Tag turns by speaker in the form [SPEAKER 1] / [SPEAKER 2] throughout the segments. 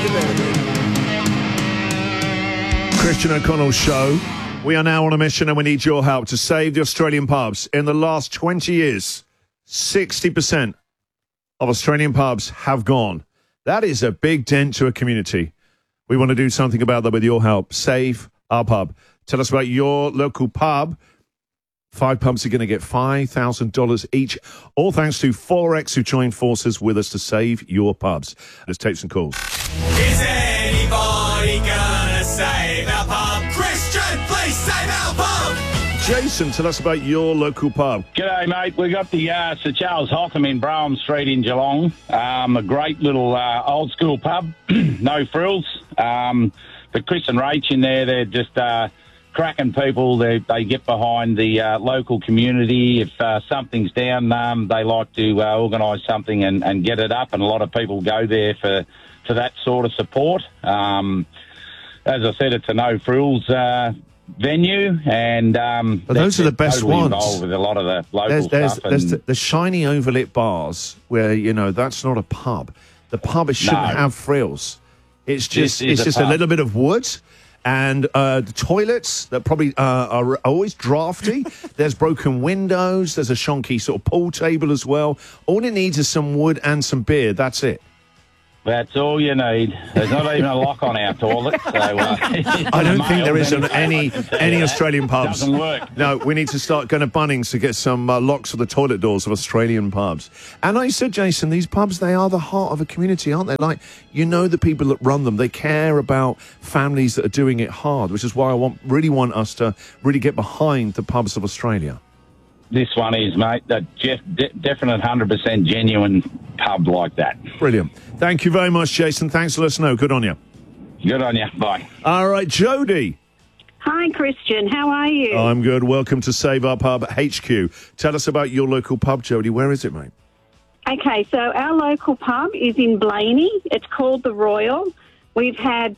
[SPEAKER 1] Christian O'Connell Show. We are now on a mission and we need your help to save the Australian pubs. In the last 20 years, 60% of Australian pubs have gone. That is a big dent to a community. We want to do something about that with your help. Save our pub. Tell us about your local pub. 5 pubs are going to get $5,000 each. All thanks to Forex, who joined forces with us to save your pubs. Let's take some calls.
[SPEAKER 2] Is anybody gonna save our pub? Christian, please save our pub!
[SPEAKER 1] Jason, tell us about your local pub.
[SPEAKER 3] G'day, mate. We got the Sir Charles Hotham in Brougham Street in Geelong. A great little old school pub, no frills. The Chris and Rach in there, they're just cracking people. They get behind the local community. If something's down, they like to organise something and get it up, and a lot of people go there for that sort of support. As I said, it's a no frills venue, and
[SPEAKER 1] but those are the best
[SPEAKER 3] totally
[SPEAKER 1] ones.
[SPEAKER 3] Involved with a lot of the local stuff.
[SPEAKER 1] There's the shiny overlit bars where, you know, that's not a pub. The pub shouldn't have frills. It's just a little bit of wood. And the toilets that probably are always drafty. There's broken windows. There's a shonky sort of pool table as well. All it needs is some wood and some beer. That's it.
[SPEAKER 3] That's all you need. There's not even a lock on our toilet. So,
[SPEAKER 1] I don't think there is on any Australian pubs.
[SPEAKER 3] Doesn't work.
[SPEAKER 1] No, we need to start going to Bunnings to get some locks for the toilet doors of Australian pubs. And like you said, Jason, these pubs, they are the heart of a community, aren't they? Like, you know, the people that run them, they care about families that are doing it hard, which is why I really want us to really get behind the pubs of Australia.
[SPEAKER 3] This one is, mate, a definite 100% genuine pub like that.
[SPEAKER 1] Brilliant. Thank you very much, Jason. Thanks for listening. Good on you.
[SPEAKER 3] Good on you. Bye.
[SPEAKER 1] All right, Jody.
[SPEAKER 4] Hi, Christian. How are you?
[SPEAKER 1] I'm good. Welcome to Save Our Pub HQ. Tell us about your local pub, Jody. Where is it, mate?
[SPEAKER 4] Okay, so our local pub is in Blaney. It's called The Royal. We've had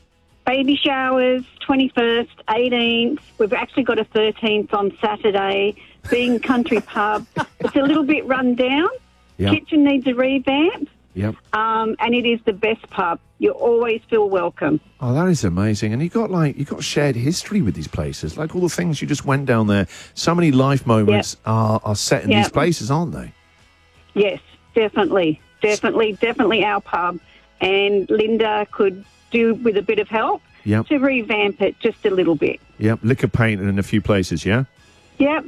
[SPEAKER 4] baby showers, 21st, 18th. We've actually got a 13th on Saturday. Being country pub, it's a little bit run down.
[SPEAKER 1] Yep.
[SPEAKER 4] Kitchen needs a revamp.
[SPEAKER 1] Yep.
[SPEAKER 4] And it is the best pub. You always feel welcome.
[SPEAKER 1] Oh, that is amazing. And you've got shared history with these places. Like all the things you just went down there. So many life moments are set in these places, aren't they?
[SPEAKER 4] Yes, definitely. Definitely our pub. And Linda could do with a bit of help to revamp it just a little bit.
[SPEAKER 1] Yep. Liquor painting in a few places, yeah?
[SPEAKER 4] Yep.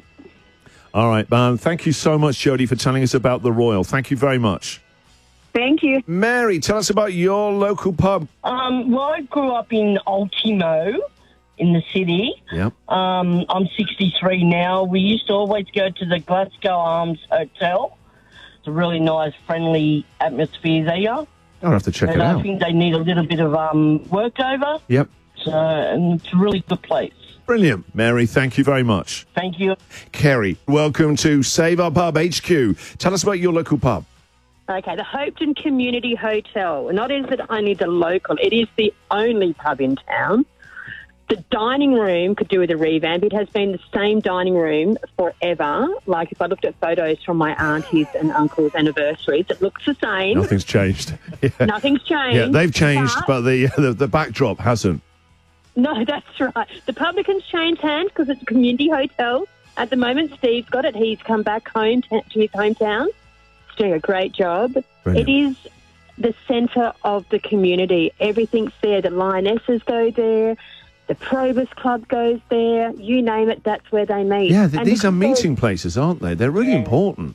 [SPEAKER 1] All right. Thank you so much, Jody, for telling us about The Royal. Thank you very much.
[SPEAKER 4] Thank you.
[SPEAKER 1] Mary, tell us about your local pub.
[SPEAKER 5] Well, I grew up in Ultimo in the city.
[SPEAKER 1] Yep.
[SPEAKER 5] I'm 63 now. We used to always go to the Glasgow Arms Hotel. It's a really nice, friendly atmosphere there.
[SPEAKER 1] I'll have to check it out.
[SPEAKER 5] I think they need a little bit of work over.
[SPEAKER 1] Yep.
[SPEAKER 5] So, and it's a really good place.
[SPEAKER 1] Brilliant. Mary, thank you very much.
[SPEAKER 5] Thank you.
[SPEAKER 1] Kerry, welcome to Save Our Pub HQ. Tell us about your local pub.
[SPEAKER 6] Okay, the Hopetoun Community Hotel. Not is it only the local, it is the only pub in town. The dining room could do with a revamp. It has been the same dining room forever. Like if I looked at photos from my aunties and uncles' anniversaries, it looks the same.
[SPEAKER 1] Nothing's changed.
[SPEAKER 6] Nothing's changed.
[SPEAKER 1] Yeah, they've changed, but the backdrop hasn't.
[SPEAKER 6] No, that's right. The publican's changed hands because it's a community hotel. At the moment, Steve's got it. He's come back home to his hometown. He's doing a great job.
[SPEAKER 1] Brilliant.
[SPEAKER 6] It is the centre of the community. Everything's there. The Lionesses go there. The Probus Club goes there. You name it, that's where they meet.
[SPEAKER 1] Yeah, these are meeting places, aren't they? They're really important.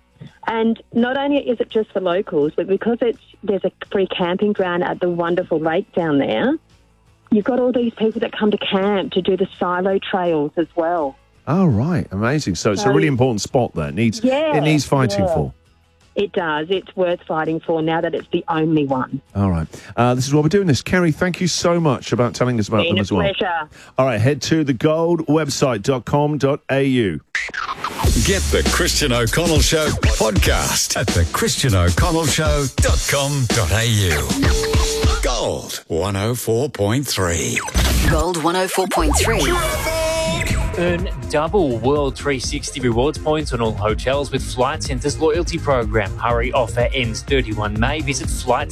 [SPEAKER 6] And not only is it just for locals, but because there's a free camping ground at the wonderful lake down there, you've got all these people that come to camp to do the silo trails as well.
[SPEAKER 1] Oh, right. Amazing. So it's a really important spot there. It needs fighting for.
[SPEAKER 6] It does. It's worth fighting for now that it's the only one.
[SPEAKER 1] All right. This is why we're doing this. Kerry, thank you so much about telling us about them as well.
[SPEAKER 6] Pleasure.
[SPEAKER 1] All right. Head to thegoldwebsite.com.au.
[SPEAKER 2] Get the Christian O'Connell Show podcast at thechristianoconnellshow.com.au. Gold 104.3.
[SPEAKER 7] Gold 104.3. Earn double World 360 rewards points on all hotels with Flight Centre's loyalty program. Hurry, offer ends 31 May. Visit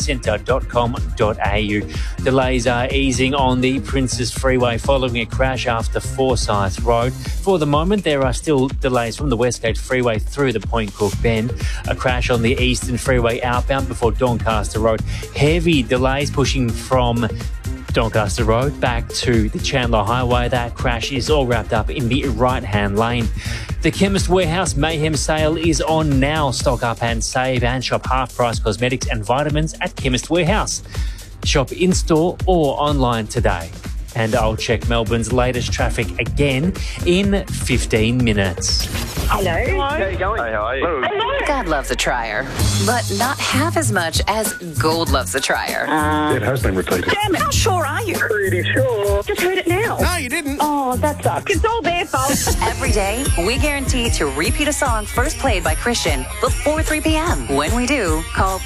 [SPEAKER 7] flightcentre.com.au. Delays are easing on the Princes Freeway following a crash after Forsyth Road. For the moment, there are still delays from the Westgate Freeway through the Point Cook Bend. A crash on the Eastern Freeway outbound before Doncaster Road. Heavy delays pushing from Doncaster Road back to the Chandler Highway. That crash is all wrapped up in the right-hand lane. The Chemist Warehouse Mayhem sale is on now. Stock up and save and shop half-price cosmetics and vitamins at Chemist Warehouse. Shop in-store or online today. And I'll check Melbourne's latest traffic again in 15 minutes.
[SPEAKER 8] Hello.
[SPEAKER 9] How you going? Hey, how are you?
[SPEAKER 8] Hello. God loves a trier, but not half as much as Gold loves a trier.
[SPEAKER 9] It has been repeated.
[SPEAKER 6] Damn it, how sure are you?
[SPEAKER 9] Pretty sure.
[SPEAKER 6] Just heard it now.
[SPEAKER 9] No, you didn't.
[SPEAKER 6] Oh, that sucks. It's all their fault.
[SPEAKER 8] Every day, we guarantee to repeat a song first played by Christian before 3 p.m. When we do, call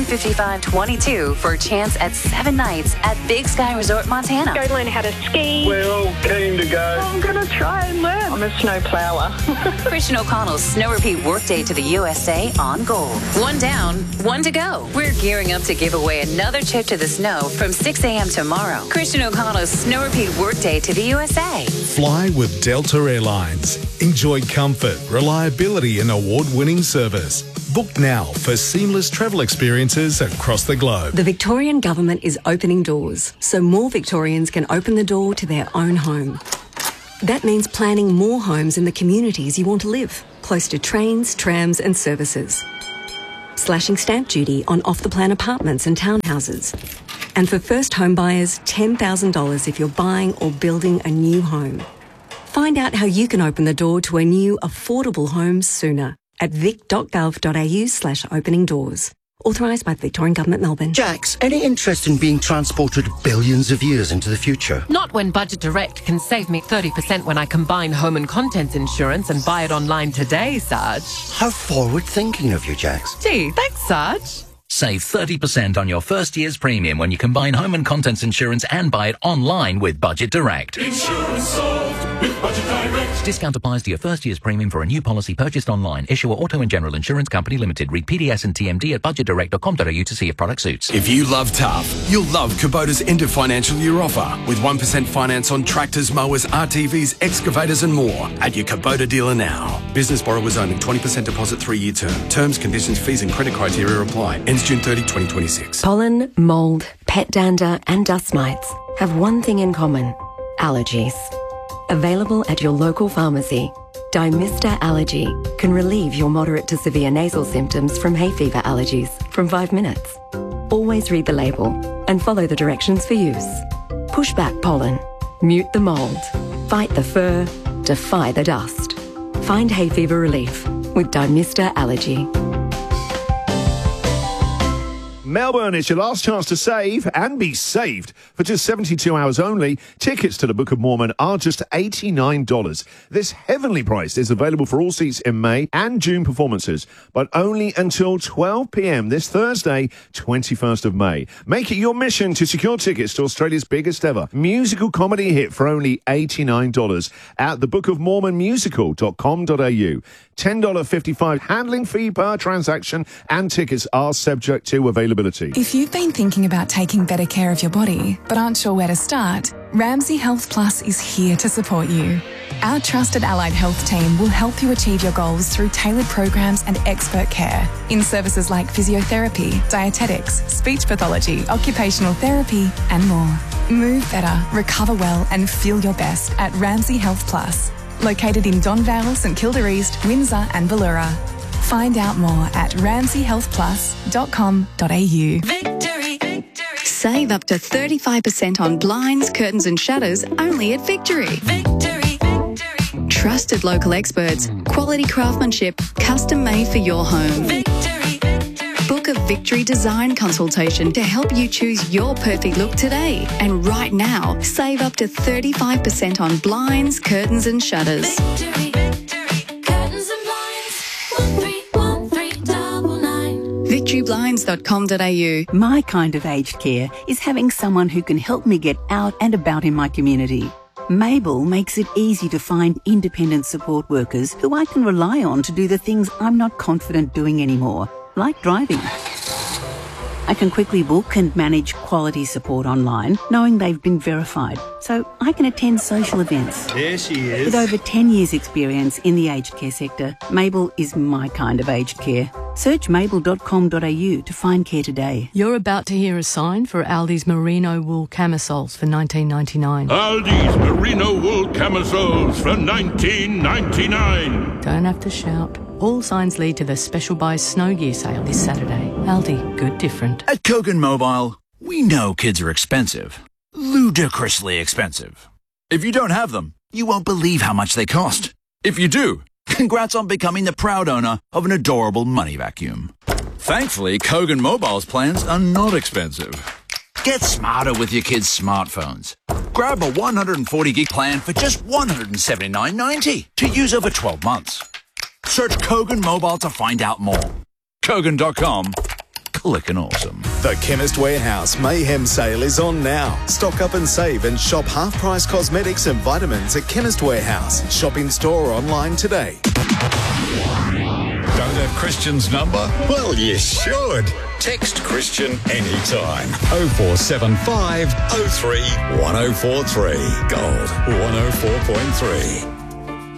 [SPEAKER 8] 1355-22 for a chance at 7 nights at Big Sky Resort, Montana.
[SPEAKER 6] Go learn how to ski.
[SPEAKER 9] We're all keen to go.
[SPEAKER 6] I'm going to try and learn. I'm a snow plower.
[SPEAKER 8] Christian O'Connell's Snow Repeat Workday to the USA on Gold. 1 down, 1 to go. We're gearing up to give away another trip to the snow from 6 a.m. tomorrow. Christian O'Connell's Snow Repeat Workday to the USA.
[SPEAKER 10] Fly with Delta Airlines. Enjoy comfort, reliability and award-winning service. Book now for seamless travel experiences across the globe.
[SPEAKER 11] The Victorian Government is opening doors so more Victorians can open the door to their own home. That means planning more homes in the communities you want to live, close to trains, trams and services. Slashing stamp duty on off-the-plan apartments and townhouses. And for first home buyers, $10,000 if you're buying or building a new home. Find out how you can open the door to a new affordable home sooner at vic.gov.au/opening doors. Authorised by the Victorian Government, Melbourne.
[SPEAKER 12] Jax, any interest in being transported billions of years into the future?
[SPEAKER 13] Not when Budget Direct can save me 30% when I combine home and contents insurance and buy it online today, Sarge.
[SPEAKER 12] How forward-thinking of you, Jax.
[SPEAKER 13] Gee, thanks, Sarge.
[SPEAKER 14] Save 30% on your first year's premium when you combine home and contents insurance and buy it online with Budget Direct.
[SPEAKER 2] Insurance solved with Budget Direct.
[SPEAKER 14] Discount applies to your first year's premium for a new policy purchased online. Issuer Auto and General Insurance Company Limited. Read PDS and TMD at budgetdirect.com.au to see if product suits.
[SPEAKER 15] If you love tough, you'll love Kubota's end of financial year offer with 1% finance on tractors, mowers, RTVs, excavators and more at your Kubota dealer now. Business borrowers only. 20% deposit 3-year term. Terms, conditions, fees and credit criteria apply. Ends June 30, 2026.
[SPEAKER 16] Pollen, mould, pet dander and dust mites have one thing in common: allergies. Available at your local pharmacy, Dymista Allergy can relieve your moderate to severe nasal symptoms from hay fever allergies from 5 minutes. Always read the label and follow the directions for use. Push back pollen, mute the mould, fight the fur, defy the dust. Find hay fever relief with Dymista Allergy.
[SPEAKER 1] Melbourne, it's your last chance to save and be saved. For just 72 hours only, tickets to the Book of Mormon are just $89. This heavenly price is available for all seats in May and June performances, but only until 12 p.m. this Thursday, 21st of May. Make it your mission to secure tickets to Australia's biggest ever musical comedy hit for only $89 at thebookofmormonmusical.com.au. $10.55 handling fee per transaction, and tickets are subject to availability.
[SPEAKER 17] If you've been thinking about taking better care of your body but aren't sure where to start, Ramsay Health Plus is here to support you. Our trusted allied health team will help you achieve your goals through tailored programs and expert care in services like physiotherapy, dietetics, speech pathology, occupational therapy and more. Move better, recover well and feel your best at Ramsay Health Plus. Located in Don Vale, St Kilda East, Windsor and Ballura. Find out more at ramsayhealthplus.com.au.
[SPEAKER 18] Victory. Save up to 35% on blinds, curtains and shutters only at Victory. Victory. Trusted local experts, quality craftsmanship, custom made for your home. Victory. Book a Victory design consultation to help you choose your perfect look today. And right now, save up to 35% on blinds, curtains and shutters. Victory. Curtains and blinds. 131399. victoryblinds.com.au.
[SPEAKER 19] My kind of aged care is having someone who can help me get out and about in my community. Mabel makes it easy to find independent support workers who I can rely on to do the things I'm not confident doing anymore, like driving. I can quickly book and manage quality support online, knowing they've been verified, so I can attend social events.
[SPEAKER 2] There she is.
[SPEAKER 19] With over 10 years' experience in the aged care sector, Mabel is my kind of aged care. Search mabel.com.au to find care today.
[SPEAKER 20] You're about to hear a sign for Aldi's merino wool camisoles for $19.99.
[SPEAKER 21] Aldi's merino wool camisoles for $19.99.
[SPEAKER 20] Don't have to shout. All signs lead to the Special Buys Snow Gear sale this Saturday. Aldi, good different.
[SPEAKER 22] At Kogan Mobile, we know kids are expensive. Ludicrously expensive. If you don't have them, you won't believe how much they cost. If you do, congrats on becoming the proud owner of an adorable money vacuum. Thankfully, Kogan Mobile's plans are not expensive. Get smarter with your kids' smartphones. Grab a 140 gig plan for just $179.90 to use over 12 months. Search Kogan Mobile to find out more. Kogan.com. Clickin' awesome.
[SPEAKER 23] The Chemist Warehouse Mayhem Sale is on now. Stock up and save and shop half-price cosmetics and vitamins at Chemist Warehouse. Shop in store or online today.
[SPEAKER 24] Don't have Christian's number? Well, you should. Text Christian anytime. 0475 03 1043. Gold 104.3.